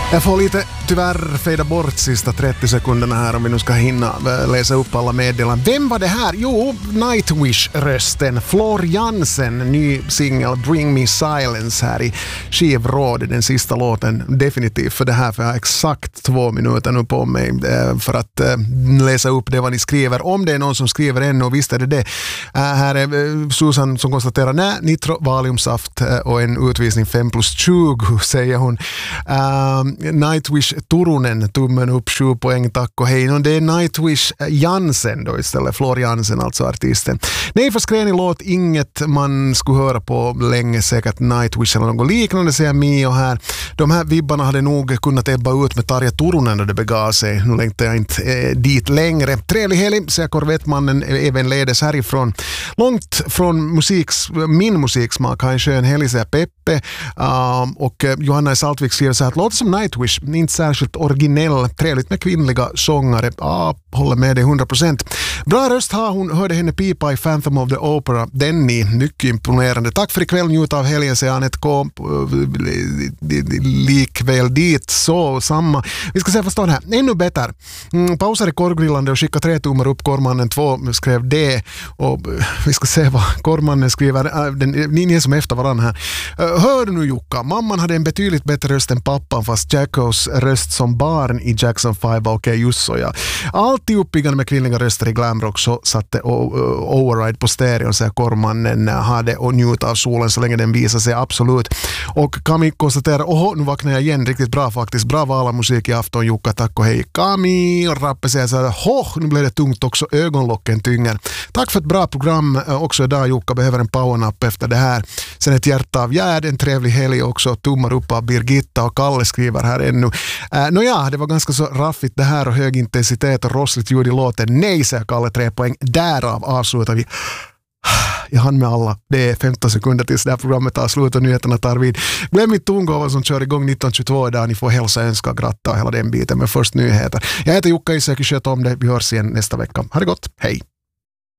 Jag får lite tyvärr fejda bort sista 30 sekunderna här om vi nu ska hinna läsa upp alla meddelanden. Vem var det här? Jo, Nightwish-rösten. Floor Jansen, ny singel Bring Me Silence här i skivrådet. Den sista låten definitivt för det här, för jag har exakt 2 minuter nu på mig för att läsa upp det vad ni skriver. Om det är någon som skriver ännu, och visst är det. Här är Susan som konstaterar nej, nitro, valiumsaft och en utvisning 5+20 säger hon. Nightwish Turunen, tummen upp, 7 poäng, tack och hej. Det är Nightwish Jansen då istället, Floor Jansen alltså artisten. Nej, för skränig låt, inget man skulle höra på länge, säkert Nightwish eller något liknande, säger Mio här. De här vibbarna hade nog kunnat ebba ut med Tarja Turunen då det begav sig. Nu längtar jag inte dit längre. Trevlig helg, säger Korvettmannen även ledes härifrån. Långt från min musiksmak har en skön helg, säger Peppe. Och Johanna i Saltvik skriver så här att låter som Nightwish, inte särskilt originell, trevligt med kvinnliga sångare. Håller med dig 100%. Bra röst har hon, hörde henne pipa i Phantom of the Opera. Den är mycket imponerande. Tack för ikväll, njut av helgen, säger Anette K. Likväl dit, så samma. Vi ska se vad står det här. Ännu bättre. Pausar i korvgrillande och skicka 3 tummar upp. Kormannen 2 skrev det. Och vi ska se vad Kormannen skriver. Ni är som efter varandra här. Hör du nu Jukka, mamman hade en betydligt bättre röst än pappan, fast Jackos röst som barn i Jackson 5 var okej, just så ja. Alltid uppbyggande med kvinnliga röster i glamrock, så satte Override på stereon, säger Kormannen, hade och njuta av solen så länge den visar sig, absolut. Och Kami konstaterar, nu vaknar jag igen, riktigt bra faktiskt, bra val av musik i afton Jukka, tack och hej. Kami och Rappe säger så här, nu blev det tungt också, ögonlocken tynger. Tack för ett bra program också idag Jukka, behöver en powernapp efter det här. Sen ett hjärta av Gärd, en trevlig helg också, tummar upp av Birgitta och Kalle skriver här ännu. Det var ganska så raffigt det här och hög intensitet och rossligt ljud i låten. Nej, säger Kalle, 3 poäng. Därav avslutar vi. Jag hann med alla. Det är 15 sekunder tills det här programmet tar slut och nyheterna tar vid. Glöm inte Tungåva som kör igång 1922 idag. Ni får hälsa, önska, gratta och hela den biten. Men först nyheter. Jag heter Jukka Isäki, sköt om det. Vi hörs igen nästa vecka. Ha det gott. Hej!